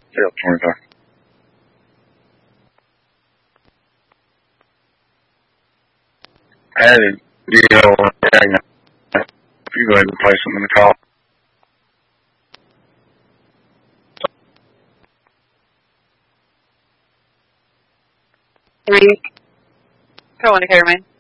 Yep, 25. I had a deal with Agna. If you go ahead and place them in the call. Go on to Caroline.